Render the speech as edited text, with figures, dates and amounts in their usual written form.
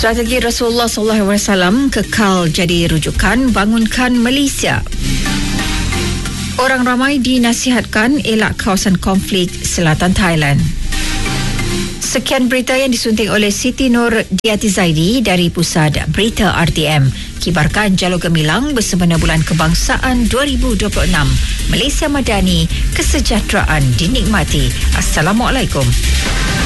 Strategi Rasulullah SAW kekal jadi rujukan bangunkan Malaysia. Orang ramai dinasihatkan elak kawasan konflik selatan Thailand. Sekian berita yang disunting oleh Siti Nur Diati Zaidi dari Pusat Berita RTM. Kibarkan Jalur Gemilang bersempena Bulan Kebangsaan 2026. Malaysia Madani, kesejahteraan dinikmati. Assalamualaikum.